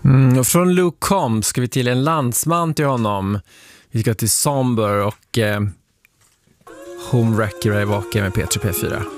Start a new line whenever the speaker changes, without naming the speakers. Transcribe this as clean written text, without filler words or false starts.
Och från Luke Combs ska vi till en landsman till honom. Vi ska till Somber och Home Wrecker är vaken med P3 P4.